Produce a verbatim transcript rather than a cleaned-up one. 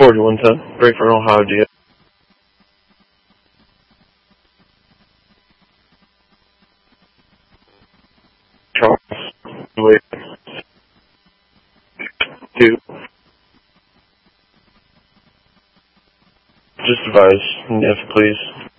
forty-one ten, Breakford, Ohio, D. Charles, wait, two. Just advise, yes, please.